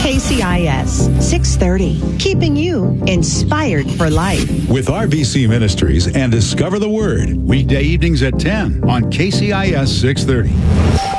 KCIS 630, keeping you inspired for life. With RVC Ministries and Discover the Word, weekday evenings at 10 on KCIS 630.